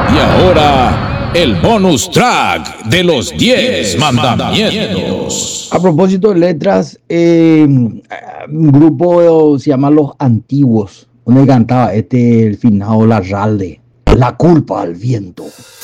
Y ahora, el bonus track de los 10 mandamientos. A propósito de letras, un grupo se llama Los Antiguos, donde cantaba el finado Larralde, La culpa al viento.